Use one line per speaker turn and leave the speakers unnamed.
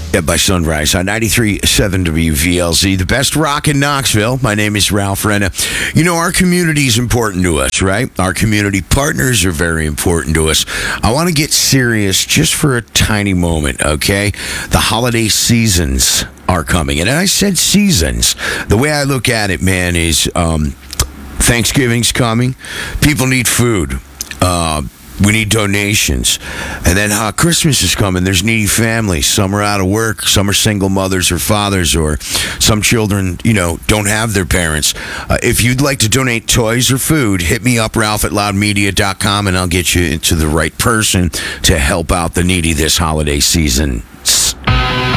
Yeah, by sunrise on 93.7 WVLZ, the best rock in Knoxville. My name is Ralph Renna. You know, our community is important to us, right? Our community partners are very important to us. I want to get serious just for a tiny moment, okay? The holiday seasons are coming. And I said seasons. The way I look at it, man, is Thanksgiving's coming. People need food. We need donations. And then Christmas is coming. There's needy families. Some are out of work. Some are single mothers or fathers, or some children, don't have their parents. If you'd like to donate toys or food, hit me up, Ralph@loudmedia.com, and I'll get you to the right person to help out the needy this holiday season.